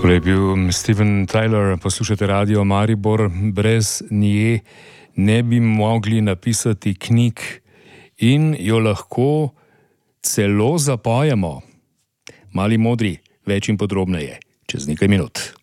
Tole je bil Steven Tyler, poslušate Radio Maribor. Brez nje ne bi mogli napisati knjig in jo lahko celo zapojemo. Mali modri, več in podrobneje, čez nekaj minut.